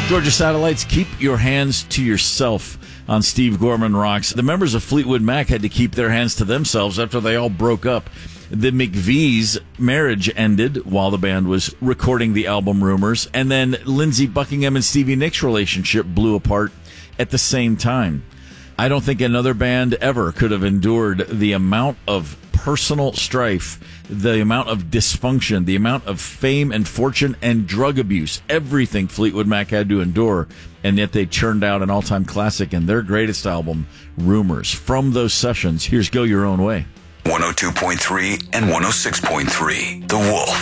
Georgia Satellites, Keep Your Hands to Yourself on Steve Gorman Rocks. The members of Fleetwood Mac had to keep their hands to themselves after they all broke up. The McVie's marriage ended while the band was recording the album Rumors, and then Lindsey Buckingham and Stevie Nicks' relationship blew apart at the same time. I don't think another band ever could have endured the amount of personal strife, the amount of dysfunction, the amount of fame and fortune and drug abuse, everything Fleetwood Mac had to endure, and yet they churned out an all-time classic in their greatest album, Rumors. From those sessions, here's Go Your Own Way. 102.3 and 106.3, The Wolf.